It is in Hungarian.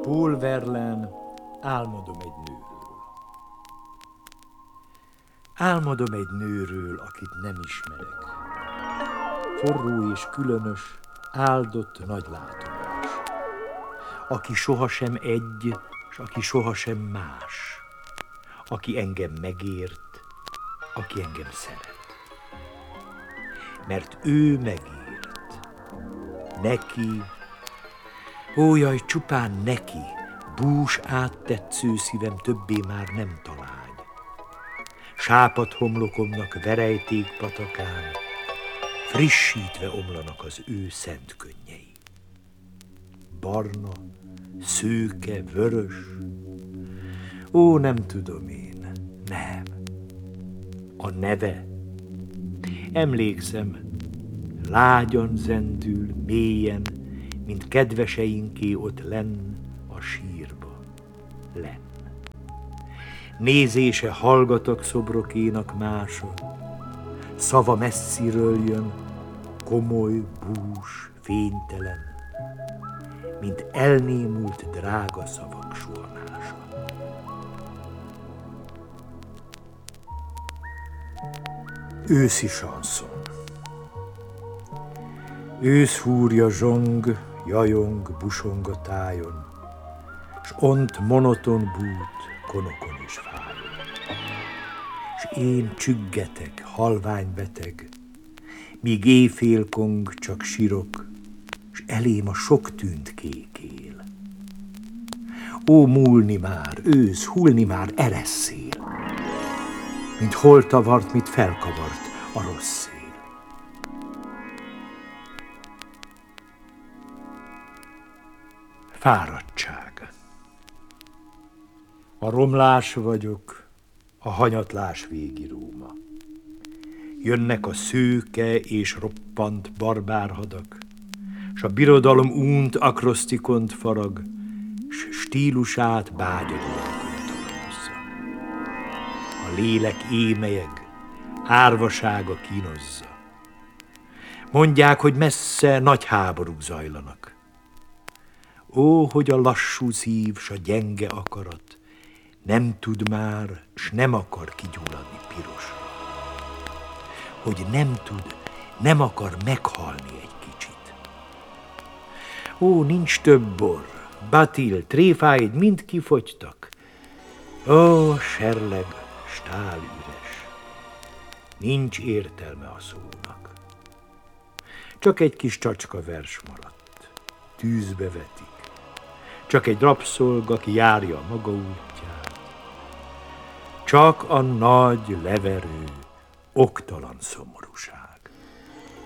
Paul Verlaine, álmodom egy nőről. Álmodom egy nőről, akit nem ismerek. Forró és különös, áldott nagy látomás. Aki sohasem egy, s aki sohasem más. Aki engem megért, aki engem szeret. Mert ő megért. Neki, ó jaj, csupán neki, bús áttetsző szívem többé már nem talágy. Sápadt homlokomnak verejték patakán, frissítve omlanak az ő szent könnyei. Barna, szőke, vörös, ó, nem tudom én, nem. A neve, emlékszem, lágyan zendül, mélyen, mint kedveseinké ott lenn a sírba, lenn. Nézése hallgatok szobrokénak mása, szava messziről jön, komoly, bús, fénytelen, mint elnémult drága szavak suhanása. Őszi sanszon. Őszhúrja zsong, jajong, busong a tájon, s ont monoton bút, konokon és fájon. S én csüggetek, halványbeteg, míg éjfélkong csak sirok, s elém a sok tűnt kék él. Ó, múlni már, ősz, hullni már, eresszél, mint holtavart, mit felkavart a rossz szél. Fáradtság. A romlás vagyok, a hanyatlás végíróma. Jönnek a szőke és roppant barbárhadak, s a birodalom únt akrosztikont farag, s stílusát bágyadulakon találozza. A lélek émelyeg, árvasága kínozza. Mondják, hogy messze nagy háborúk zajlanak. Ó, hogy a lassú szív, s a gyenge akarat nem tud már, s nem akar kigyulladni pirosra. Hogy nem tud, nem akar meghalni egy kicsit. Ó, nincs több bor, batil, tréfáid mind kifogytak. Ó, serleg, stál üres, nincs értelme a szónak. Csak egy kis csacska vers maradt, tűzbe vetik. Csak egy rabszolga, ki járja a maga útját. Csak a nagy, leverő, oktalan szomorúság.